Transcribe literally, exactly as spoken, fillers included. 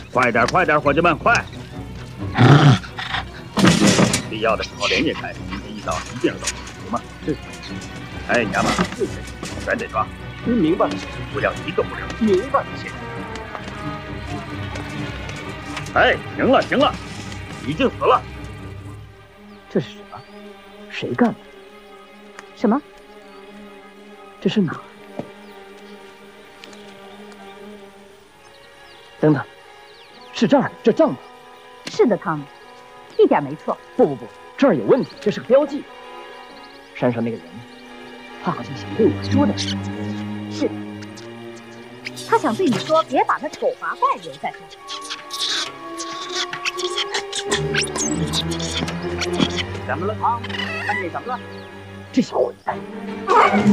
快点，快点，伙计们，快！必要的时候连夜开，明天一早一定走，行吗？是。哎，娘们，是谁？全得抓。 明白了， 不要一个不留。 明白了，先生。 哎，行了，行了，已经死了。 这是什么？谁干的？ 什么？ 这是哪儿？等等，是这儿，这帐篷。 是的，汤姆，一点没错。 不不不，这儿有问题，这是个标记。山上那个人，他好像想对我说点什么。 是的，他想对你说，别把那丑八怪留在这儿。 怎么了，汤姆？看见什么了？这小伙子。